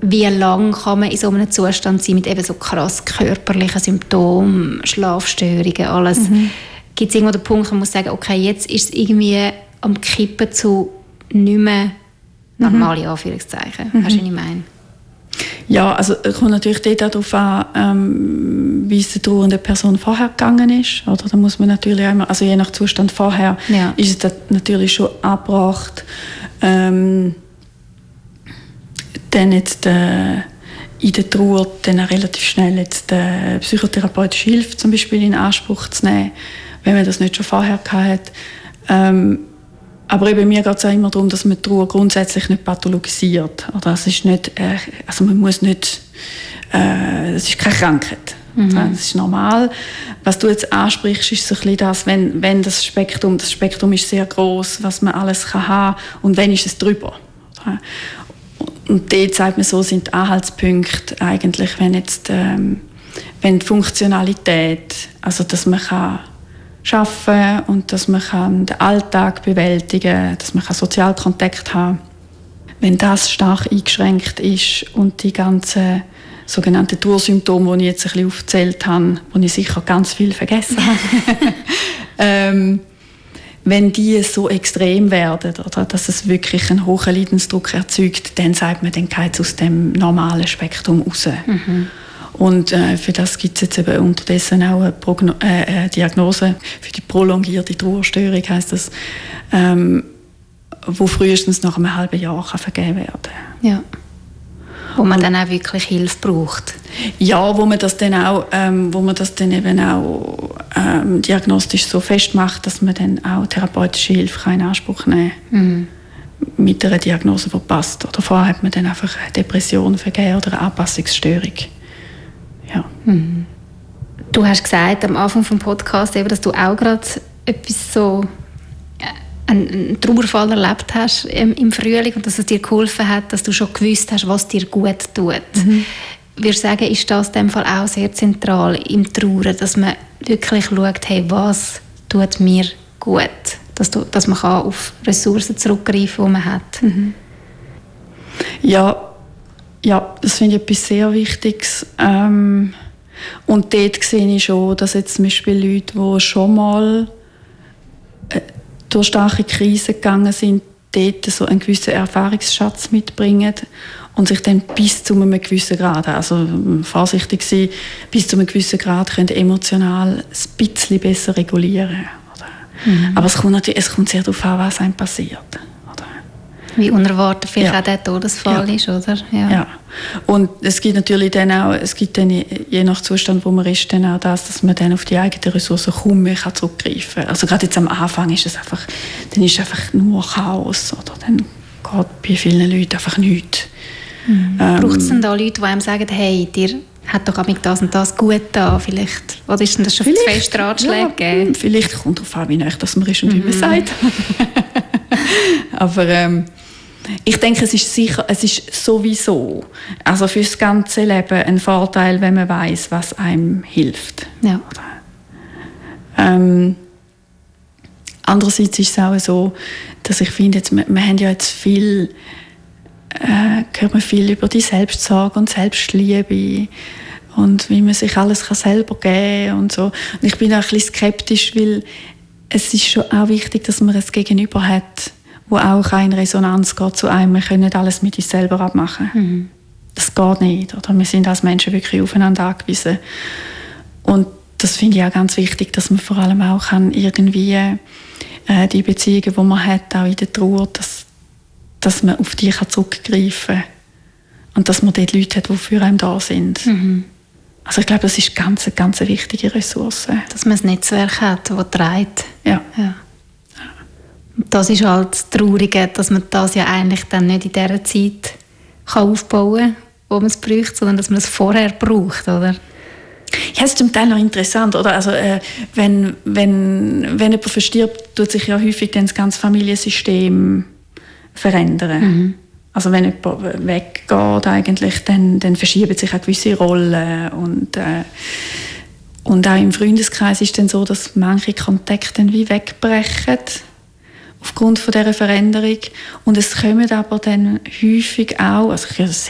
wie lange kann man in so einem Zustand sein mit eben so krass körperlichen Symptomen, Schlafstörungen, alles. Gibt es irgendwo den Punkt, wo man muss sagen, okay, jetzt ist es irgendwie am Kippen zu nicht mehr normale Anführungszeichen. Weißt du, was ich meine? Ja, also es kommt natürlich darauf an, wie es der trauernden Person vorher gegangen ist. Oder? Da muss man natürlich immer, also je nach Zustand vorher, ist es natürlich schon abgebracht. Dann jetzt in der Trauer dann relativ schnell jetzt psychotherapeutische Hilfe zum Beispiel in Anspruch zu nehmen, wenn man das nicht schon vorher hatte. Aber eben mir geht es auch immer darum, dass man die Trauer grundsätzlich nicht pathologisiert. Oder es ist nicht, also man muss nicht, es ist keine Krankheit. Das ist normal. Was du jetzt ansprichst, ist so ein bisschen das, wenn das Spektrum ist sehr groß, was man alles kann haben und wenn ist es drüber. Und dort sagt man so, sind die Anhaltspunkte eigentlich, wenn die Funktionalität, also dass man kann arbeiten und dass man den Alltag bewältigen kann, dass man Sozialkontakt haben kann. Wenn das stark eingeschränkt ist und die ganzen sogenannten Trauersymptome, die ich jetzt ein bisschen aufgezählt habe, wo ich sicher ganz viel vergessen habe, wenn die so extrem werden, oder, dass es wirklich einen hohen Leidensdruck erzeugt, dann sagt man, dann geht es aus dem normalen Spektrum raus. Und für das gibt es jetzt eben unterdessen auch eine Diagnose für die prolongierte Trauerstörung, heisst das, wo frühestens nach einem halben Jahr vergeben werden kann. Ja. Wo man dann auch wirklich Hilfe braucht. Ja, wo man das dann eben auch diagnostisch so festmacht, dass man dann auch therapeutische Hilfe in Anspruch nehmen kann. Mit einer Diagnose, die passt. Oder vorher hat man dann einfach eine Depression vergeben oder eine Anpassungsstörung. Ja. Du hast gesagt am Anfang des Podcasts, dass du auch gerade etwas so einen Trauerfall erlebt hast im Frühling und dass es dir geholfen hat, dass du schon gewusst hast, was dir gut tut. Würdest du sagen, ist das in dem Fall auch sehr zentral im Trauern, dass man wirklich schaut, hey, was tut mir gut? Dass man auf Ressourcen zurückgreifen kann, die man hat. Ja, das finde ich etwas sehr Wichtiges. Und dort sehe ich schon, dass jetzt zum Beispiel Leute, die schon mal durch starke Krisen gegangen sind, dort so einen gewissen Erfahrungsschatz mitbringen und sich dann bis zu einem gewissen Grad, also vorsichtig sein, bis zu einem gewissen Grad können emotional ein bisschen besser regulieren. Oder? Aber es kommt sehr darauf an, was einem passiert. Wie unerwartet vielleicht auch der Todesfall ist, oder? Ja. Und es gibt natürlich dann auch, je nach Zustand, wo man ist, dann auch das, dass man dann auf die eigenen Ressourcen kaum mehr zurückgreifen kann. Also gerade jetzt am Anfang ist es einfach nur Chaos, oder? Dann geht bei vielen Leuten einfach nichts. Braucht es denn da Leute, die einem sagen, hey, dir hat doch auch das und das gut da, vielleicht? Oder ist denn das schon zu fest Ratschläge gegeben? Vielleicht kommt darauf an, wie nah das man ist und wie man sagt. Aber ich denke, es ist sowieso, also für das ganze Leben ein Vorteil, wenn man weiß, was einem hilft. Ja. Andererseits ist es auch so, dass ich finde, wir haben ja jetzt hört man viel über die Selbstsorge und Selbstliebe und wie man sich alles selber geben kann und so. Und ich bin auch ein bisschen skeptisch, weil es ist schon auch wichtig, dass man ein Gegenüber hat, wo auch in Resonanz geht zu einem. Wir können nicht alles mit uns selber abmachen. Das geht nicht. Oder? Wir sind als Menschen wirklich aufeinander angewiesen. Und das finde ich auch ganz wichtig, dass man vor allem auch kann irgendwie die Beziehungen, die man hat, auch in der Trauer, dass man auf die zurückgreifen kann. Und dass man dort Leute hat, die für einen da sind. Also ich glaube, das ist eine ganz wichtige Ressource. Dass man ein Netzwerk hat, das trägt. Ja. Und das ist halt das Traurige, dass man das ja eigentlich dann nicht in dieser Zeit aufbauen kann, wo man es braucht, sondern dass man es vorher braucht, oder? Ja, das ist zum Teil noch interessant, oder? Also, wenn jemand verstirbt, tut sich ja häufig dann das ganze Familiensystem verändern. Also wenn jemand weggeht, eigentlich, dann verschieben sich auch gewisse Rollen. Und auch im Freundeskreis ist es dann so, dass manche Kontakte dann wie wegbrechen aufgrund von dieser Veränderung. Und es kommen aber dann häufig auch, also